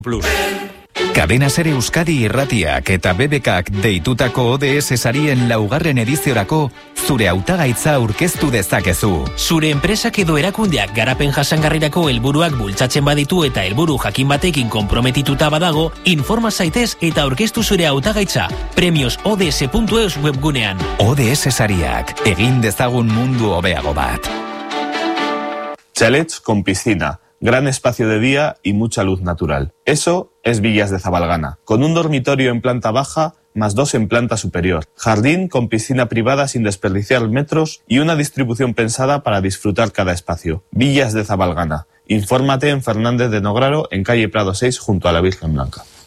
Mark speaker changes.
Speaker 1: Plus. Cadena Ser Euskadi irratiak eta BBKak deitutako ODS sarien 4. ediziorako zure hautagaitza aurkeztu dezakezu.
Speaker 2: Zure enpresak edo erakundeak garapen jasangarrirako helburuak bultzatzen baditu eta helburu jakin batekin konprometituta badago, informa zaitez eta aurkeztu zure hautagaitza premiosods.eus webgunean.
Speaker 1: ODS sariak, egin dezagun mundu hobeago bat.
Speaker 3: Chalets con piscina, gran espacio de día y mucha luz natural. Eso es Villas de Zabalgana, con un dormitorio en planta baja más 2 en planta superior, jardín con piscina privada sin desperdiciar metros y una distribución pensada para disfrutar cada espacio. Villas de Zabalgana. Infórmate en Fernández de Nograro, en calle Prado 6, junto a la Virgen Blanca.